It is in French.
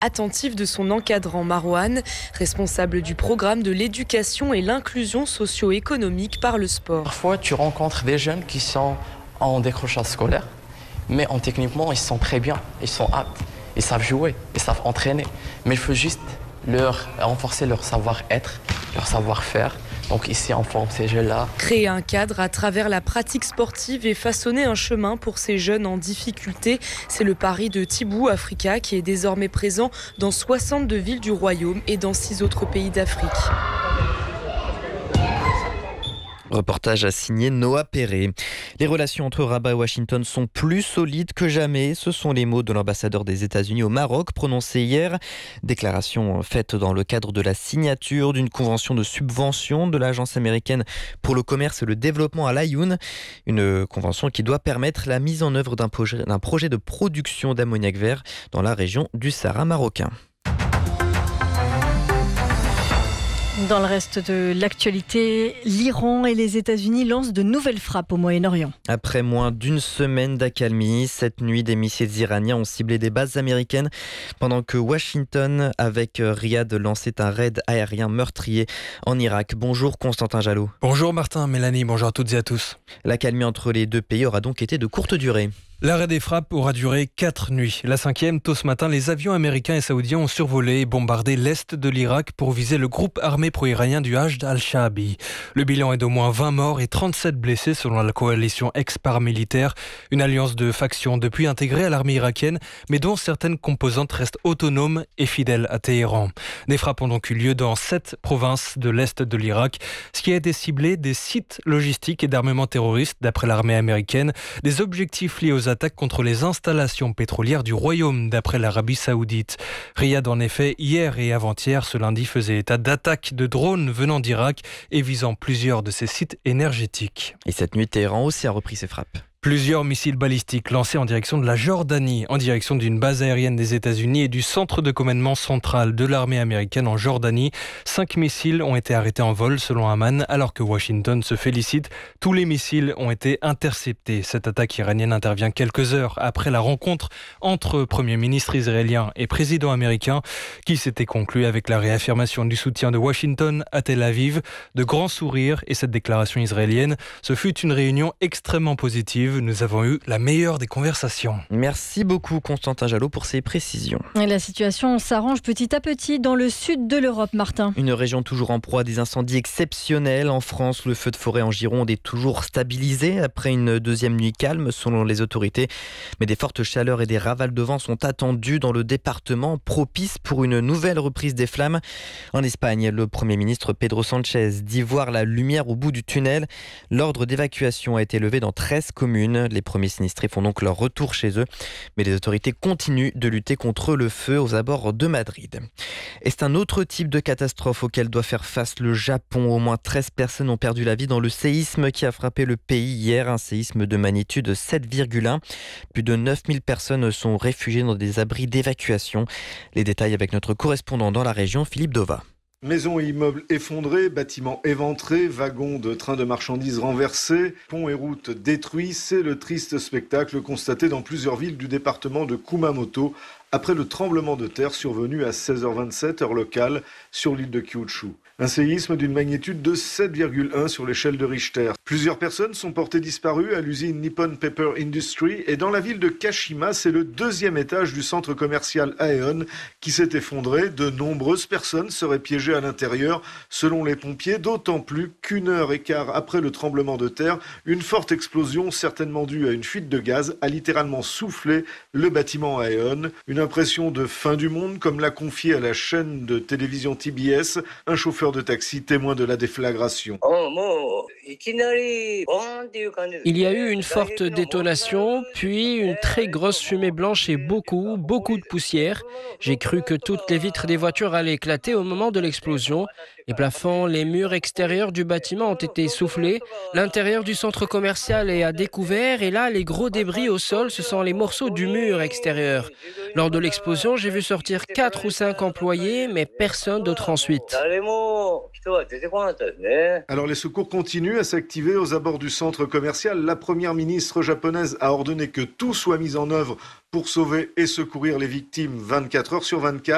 attentive de son encadrant Marouane, responsable du programme de l'éducation et l'inclusion socio-économique par le sport. Parfois, tu rencontres des jeunes qui sont en décrochage scolaire, mais techniquement, ils sont très bien, ils sont aptes, ils savent jouer, ils savent entraîner. Mais il faut juste leur renforcer leur savoir-être, leur savoir-faire. Donc ici, on forme ces jeunes-là. Créer un cadre à travers la pratique sportive et façonner un chemin pour ces jeunes en difficulté, c'est le pari de Thibou Africa qui est désormais présent dans 62 villes du Royaume et dans 6 autres pays d'Afrique. Reportage à signer Noah Perret. Les relations entre Rabat et Washington sont plus solides que jamais. Ce sont les mots de l'ambassadeur des États-Unis au Maroc prononcés hier. Déclaration faite dans le cadre de la signature d'une convention de subvention de l'Agence américaine pour le commerce et le développement à l'Aïoun. Une convention qui doit permettre la mise en œuvre d'un projet de production d'ammoniac vert dans la région du Sahara marocain. Dans le reste de l'actualité, l'Iran et les États-Unis lancent de nouvelles frappes au Moyen-Orient. Après moins d'une semaine d'accalmie, cette nuit, des missiles iraniens ont ciblé des bases américaines pendant que Washington, avec Riyad, lançait un raid aérien meurtrier en Irak. Bonjour Constantin Jalot. Bonjour Martin, Mélanie, bonjour à toutes et à tous. L'accalmie entre les deux pays aura donc été de courte durée. L'arrêt des frappes aura duré 4 nuits. La 5e, tôt ce matin, les avions américains et saoudiens ont survolé et bombardé l'est de l'Irak pour viser le groupe armé pro-iranien du Hashd al-Sha'abi. Le bilan est d'au moins 20 morts et 37 blessés selon la coalition ex-paramilitaire, une alliance de factions depuis intégrée à l'armée irakienne, mais dont certaines composantes restent autonomes et fidèles à Téhéran. Des frappes ont donc eu lieu dans 7 provinces de l'est de l'Irak, ce qui a été ciblé des sites logistiques et d'armement terroristes d'après l'armée américaine, des objectifs liés aux attaques contre les installations pétrolières du Royaume, d'après l'Arabie Saoudite. Riyad, en effet, hier et avant-hier, ce lundi, faisait état d'attaques de drones venant d'Irak et visant plusieurs de ses sites énergétiques. Et cette nuit, Téhéran aussi a repris ses frappes. Plusieurs missiles balistiques lancés en direction de la Jordanie, en direction d'une base aérienne des États-Unis et du centre de commandement central de l'armée américaine en Jordanie. 5 missiles ont été arrêtés en vol selon Amman, alors que Washington se félicite. Tous les missiles ont été interceptés. Cette attaque iranienne intervient quelques heures après la rencontre entre Premier ministre israélien et président américain, qui s'était conclue avec la réaffirmation du soutien de Washington à Tel Aviv. De grands sourires et cette déclaration israélienne, ce fut une réunion extrêmement positive. Nous avons eu la meilleure des conversations. Merci beaucoup Constantin Jalot pour ces précisions. Et la situation s'arrange petit à petit dans le sud de l'Europe, Martin. Une région toujours en proie à des incendies exceptionnels. En France, le feu de forêt en Gironde est toujours stabilisé après une deuxième nuit calme selon les autorités. Mais des fortes chaleurs et des ravals de vent sont attendus dans le département, propices pour une nouvelle reprise des flammes. En Espagne, le Premier ministre Pedro Sánchez dit voir la lumière au bout du tunnel. L'ordre d'évacuation a été levé dans 13 communes. Les premiers sinistrés font donc leur retour chez eux, mais les autorités continuent de lutter contre le feu aux abords de Madrid. Et c'est un autre type de catastrophe auquel doit faire face le Japon. Au moins 13 personnes ont perdu la vie dans le séisme qui a frappé le pays hier, un séisme de magnitude 7,1. Plus de 9000 personnes sont réfugiées dans des abris d'évacuation. Les détails avec notre correspondant dans la région, Philippe Dova. Maisons et immeubles effondrés, bâtiments éventrés, wagons de trains de marchandises renversés, ponts et routes détruits. C'est le triste spectacle constaté dans plusieurs villes du département de Kumamoto après le tremblement de terre survenu à 16h27 heure locale sur l'île de Kyushu. Un séisme d'une magnitude de 7,1 sur l'échelle de Richter. Plusieurs personnes sont portées disparues à l'usine Nippon Paper Industry et dans la ville de Kashima, c'est le 2e étage du centre commercial Aeon qui s'est effondré. De nombreuses personnes seraient piégées à l'intérieur, selon les pompiers, d'autant plus qu'une heure et quart après le tremblement de terre, une forte explosion, certainement due à une fuite de gaz, a littéralement soufflé le bâtiment Aeon. Une impression de fin du monde, comme l'a confié à la chaîne de télévision TBS un chauffeur de taxi témoin de la déflagration. Il y a eu une forte détonation, puis une très grosse fumée blanche et beaucoup de poussière. J'ai cru que toutes les vitres des voitures allaient éclater au moment de l'explosion. Les plafonds, les murs extérieurs du bâtiment ont été soufflés. L'intérieur du centre commercial est à découvert et là, les gros débris au sol, ce sont les morceaux du mur extérieur. Lors de l'explosion, j'ai vu sortir 4 ou 5 employés, mais personne d'autre ensuite. Alors les secours continuent à s'activer aux abords du centre commercial. La première ministre japonaise a ordonné que tout soit mis en œuvre pour sauver et secourir les victimes 24 heures sur 24.